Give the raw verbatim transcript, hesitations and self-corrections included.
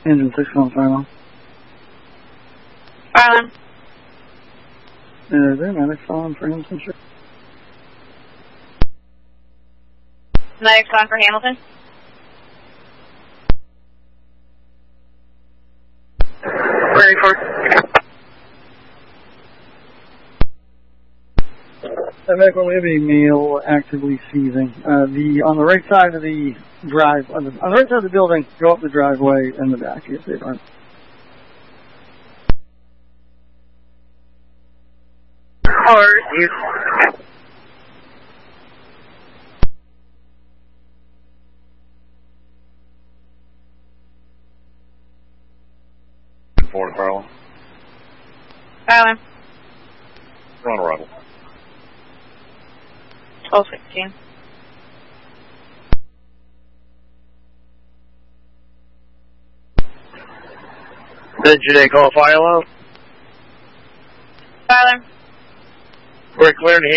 Engine six on fire. Fire. Uh, there, medics on for Hamilton. Sure. Medics on for Hamilton. Ready for Uh, medical, we have a male actively seizing. Uh, the on the right side of the drive, on the, on the right side of the building, go up the driveway and the back. Yes, they are. Or you. Ford Carl. Fire. We're on arrival. twelve sixteen. Did you call fire alarm? Fire. We're cleared.